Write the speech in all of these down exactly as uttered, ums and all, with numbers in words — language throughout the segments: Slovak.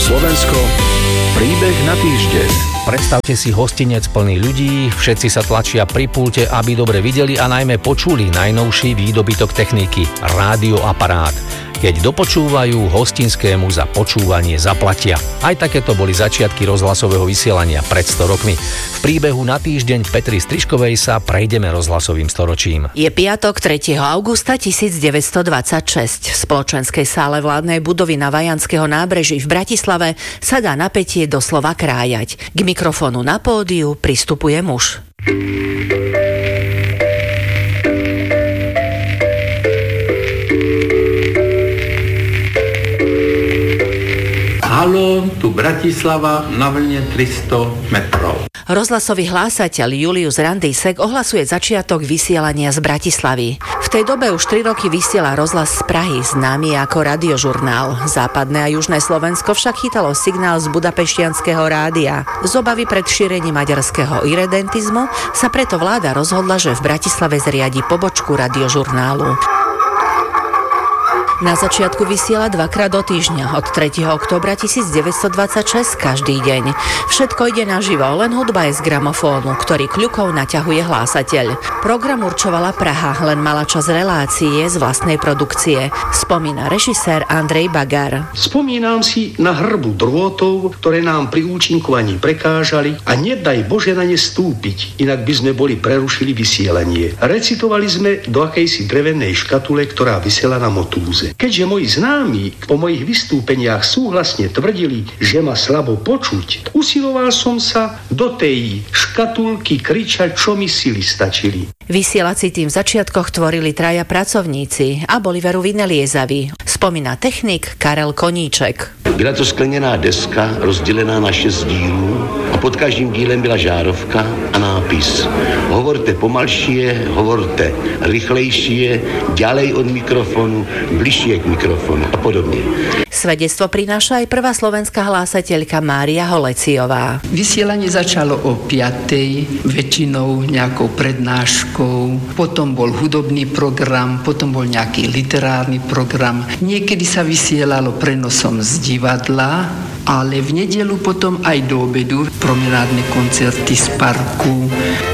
Slovensko, príbeh na týždeň. Predstavte si hostinec plný ľudí, všetci sa tlačia pri pulte, aby dobre videli a najmä počuli najnovší výdobytok techniky – rádioaparát. Keď dopočúvajú, hostinskému za počúvanie zaplatia. Aj takéto boli začiatky rozhlasového vysielania pred sto rokmi. V príbehu Na týždeň Petry Strižkovej sa prejdeme rozhlasovým storočím. Je piatok tretieho augusta tisícdeväťstodvadsaťšesť. V spoločenskej sále vládnej budovy na Vajanského nábreží v Bratislave sa dá napätie doslova krájať. K mikrofónu na pódiu pristupuje muž. Haló, tu Bratislava na vlne tristo metrov. Rozhlasový hlásateľ Julius Randísek ohlasuje začiatok vysielania z Bratislavy. V tej dobe už tri roky vysiela rozhlas z Prahy, známy ako radiožurnál. Západné a južné Slovensko však chytalo signál z budapešťanského rádia. Z obavy pred šírením maďarského iredentizmu sa preto vláda rozhodla, že v Bratislave zriadi pobočku radiožurnálu. Na začiatku vysiela dvakrát do týždňa, od tretieho októbra tisícdeväťstodvadsaťšesť každý deň. Všetko ide naživo, len hudba je z gramofónu, ktorý kľukou naťahuje hlásateľ. Program určovala Praha, len mala čas relácie z vlastnej produkcie. Spomína režisér Andrej Bagar. Spomínam si na hrbu drôtov, ktoré nám pri účinkovaní prekážali a nedaj Bože na ne stúpiť, inak by sme boli prerušili vysielanie. Recitovali sme do akejsi drevenej škatule, ktorá visela na motúze. Keďže moji známi po mojich vystúpeniach súhlasne tvrdili, že ma slabo počuť, usiloval som sa do tej škatulky kričať, čo mi sily stačili. Vysielací tým v začiatkoch tvorili traja pracovníci a boli veru vynaliezaví. Spomína technik Karel Koníček. Byla to skleněná deska rozdělená na šest dílů a pod každým dílem byla žárovka a nápis. Hovorte pomalšie, hovorte rychlejšie, ďalej od mikrofonu, bližšie k mikrofonu a podobne. Svedectvo prináša aj prvá slovenská hlásateľka Mária Holeciová. Vysielanie začalo o piatej, väčšinou nejakou prednáškou, potom bol hudobný program, potom bol nejaký literárny program. Niekedy sa vysielalo prenosom z divadla, ale v nedeľu potom aj do obedu promenádne koncerty z parku.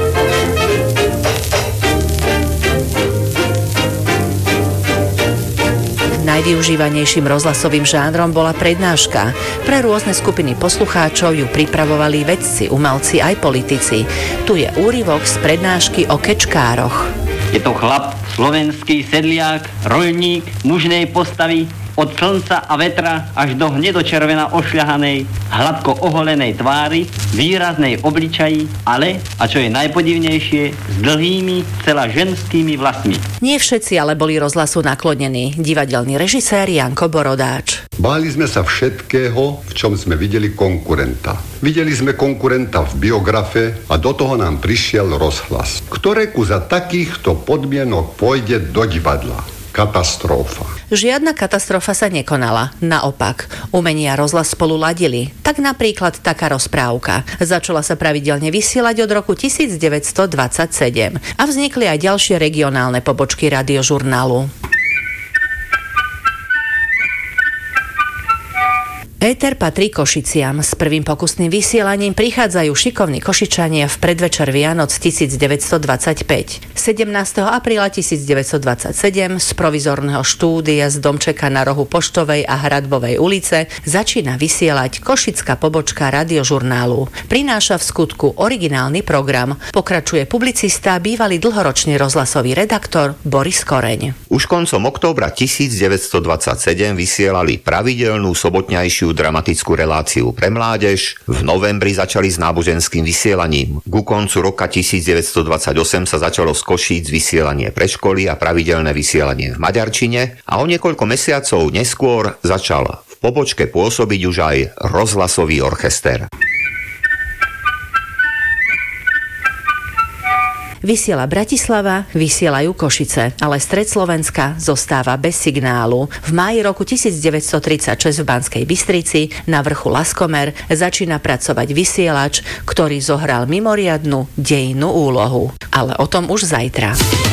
Najvyužívanejším rozhlasovým žánrom bola prednáška. Pre rôzne skupiny poslucháčov ju pripravovali vedci, umelci aj politici. Tu je úryvok z prednášky o kečkároch. Je to chlap, slovenský sedliak, roľník, mužnej postavy, od slnca a vetra až do hnedočervená ošľahanej, hladko oholenej tvári, výraznej obličaji, ale, a čo je najpodivnejšie, s dlhými, celá ženskými vlasmi. Nie všetci ale boli rozhlasu naklonení. Divadelný režisér Janko Borodáč. Báli sme sa všetkého, v čom sme videli konkurenta. Videli sme konkurenta v biografe a do toho nám prišiel rozhlas, ktoréku za takýchto podmienok pôjde do divadla. Katastrofa. Žiadna katastrofa sa nekonala. Naopak, umenie a rozhlas spolu ladili. Tak napríklad taká rozprávka. Začala sa pravidelne vysielať od roku tisícdeväťstodvadsaťsedem a vznikli aj ďalšie regionálne pobočky radiožurnálu. Éter patrí Košiciam. S prvým pokusným vysielaním prichádzajú šikovní Košičania v predvečer Vianoc tisícdeväťstodvadsaťpäť. sedemnásteho apríla tisícdeväťstodvadsaťsedem z provizorného štúdia z domčeka na rohu Poštovej a Hradbovej ulice začína vysielať košická pobočka radiožurnálu. Prináša v skutku originálny program. Pokračuje publicista, bývalý dlhoročný rozhlasový redaktor Boris Koreň. Už koncom októbra tisícdeväťstodvadsaťsedem vysielali pravidelnú sobotňajšiu dramatickú reláciu pre mládež. V novembri začali s náboženským vysielaním. Ku koncu roka tisícdeväťstodvadsaťosem sa začalo z Košíc vysielanie pre školy a pravidelné vysielanie v maďarčine a o niekoľko mesiacov neskôr začal v pobočke pôsobiť už aj rozhlasový orchester. Vysiela Bratislava, vysielajú Košice, ale stred Slovenska zostáva bez signálu. V máji roku tisícdeväťstotridsaťšesť v Banskej Bystrici na vrchu Laskomer začína pracovať vysielač, ktorý zohral mimoriadnu dejinnú úlohu. Ale o tom už zajtra.